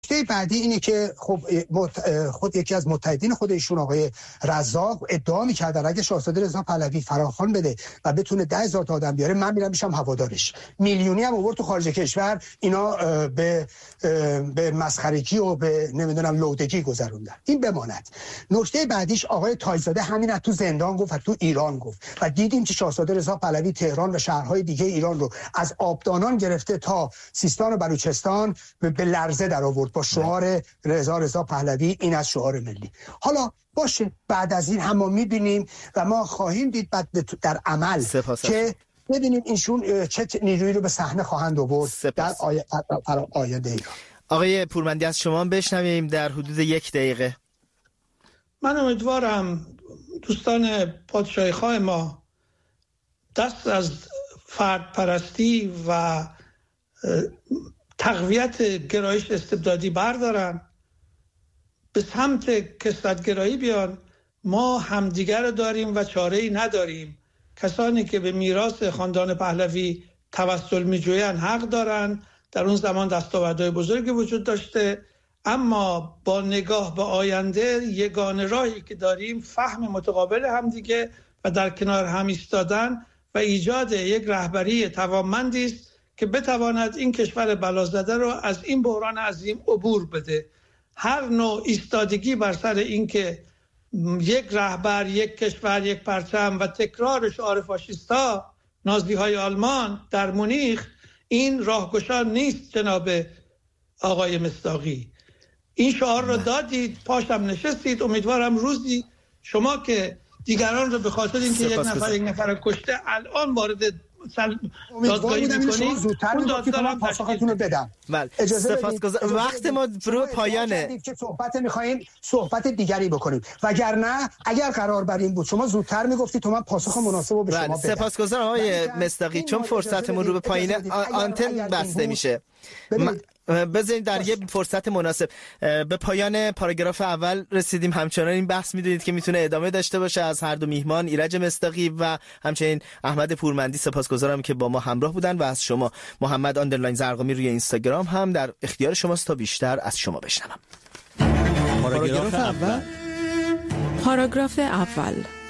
بعدی اینه که خود یکی از متحدین خود ایشون آقای رزاق ادعا می‌کرد اگه شاهزاده رضا پهلوی فراخوان بده و بتونه 10,000 تا آدم بیاره من میرم میشم هوادارش. میلیونی هم آورد تو خارج کشور، اینا به مسخرگی و به نمیدونم لودگی گذروندن. این بماند. نکته بعدیش آقای تاج‌زاده همین تو زندان گفت و تو ایران گفت و دیدیم که شاهزاده رضا پهلوی تهران و شهرهای دیگه ایران رو از آبدانان گرفته تا سیستان و بلوچستان به لرزه در آورد با شعار رضا پهلوی. این از شعار ملی. حالا باشه بعد از این هم می‌بینیم و ما خواهیم دید بعد در عمل که ببینیم اینشون چه نیرویی رو به صحنه خواهند آورد در آینده ایران. آقای پورمندی از شما بشنویم در حدود 1 دقیقه. من امیدوارم دوستان پادشاهی خواه ما دست از فرد پرستی و تقویت گرایش استبدادی بردارن، به سمت کثرت‌گرایی بیان. ما همدیگر رو داریم و چاره‌ای نداریم. کسانی که به میراث خاندان پهلوی توسل می‌جویند حق دارن. در اون زمان دستاوردهای بزرگی وجود داشته، اما با نگاه به آینده یگانه راهی که داریم فهم متقابل همدیگه و در کنار هم ایستادن و ایجاد یک رهبری توانمندی است که بتواند این کشور بلازده رو از این بحران عظیم عبور بده. هر نوع ایستادگی بر سر این که یک رهبر، یک کشور، یک پرچم و تکرار شعار فاشیستا نازی‌های آلمان در مونیخ، این راهگشا نیست. جناب آقای مصداقی این شعار رو دادید، پاشم نشستید. امیدوارم روزی شما که دیگران رو به خاطر اینکه یک نفر کشته الان وارد دادگاهی میکنید زودتر میگفتید که من پاسختون رو بدم. سپاسگزارم. وقت ما رو پایانه که صحبت میخوایم صحبت دیگری بکنیم، وگرنه اگر قرار بر این بود شما زودتر میگفتید تو من پاسخ مناسب رو به شما بدم. سپاسگزارم آقای مصداقی. چون فرصتمون رو به پایینه آنتن بسته میشه، بذارید در یه فرصت مناسب به پایان پاراگراف اول رسیدیم. همچنان این بحث میدونید که میتونه ادامه داشته باشه از هر دو میهمان ایرج مصداقی و همچنین احمد پورمندی. سپاسگزارم که با ما همراه بودن و از شما محمد آندرلاین زرقامی روی اینستاگرام هم در اختیار شماست تا بیشتر از شما بشنوم. پاراگراف اول